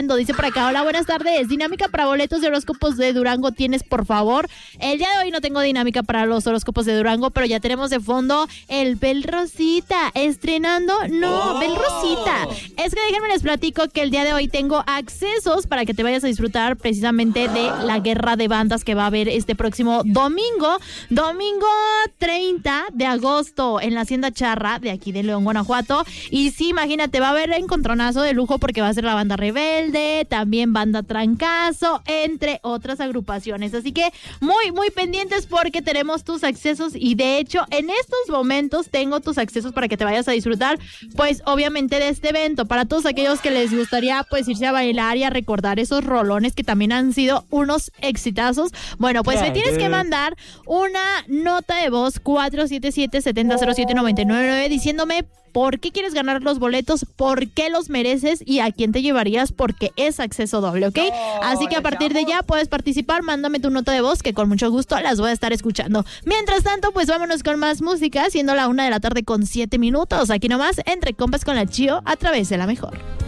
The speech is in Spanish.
Dice por acá, hola, buenas tardes. Dinámica para boletos de horóscopos de Durango tienes, por favor. El día de hoy no tengo dinámica para los horóscopos de Durango, pero ya tenemos de fondo el Bel Rosita estrenando. No, Bel Rosita. Es que déjenme les platico que el día de hoy tengo accesos para que te vayas a disfrutar precisamente de la guerra de bandas que va a haber este próximo domingo 30 de agosto en la Hacienda Charra de aquí de León, Guanajuato. Y sí, imagínate, va a haber encontronazo de lujo porque va a ser la banda Rebelde, también banda Trancazo, entre otras agrupaciones. Así que muy, muy pendientes porque tenemos tus accesos y de hecho en estos momentos tengo tus accesos para que te vayas a disfrutar, pues obviamente de este evento. Para todos aquellos que les gustaría pues irse a bailar y a recordar esos rolones que también han sido unos exitazos. Bueno, pues me tienes que mandar una nota de voz 477-7007-999 diciéndome por qué quieres ganar los boletos, por qué los mereces y a quién te llevarías porque es acceso doble, ¿ok? Así que a partir de ya puedes participar, mándame tu nota de voz que con mucho gusto las voy a estar escuchando. Mientras tanto, pues vámonos con más música, siendo la 1:07 p.m. Aquí nomás, entre compas con la Chio a través de La Mejor.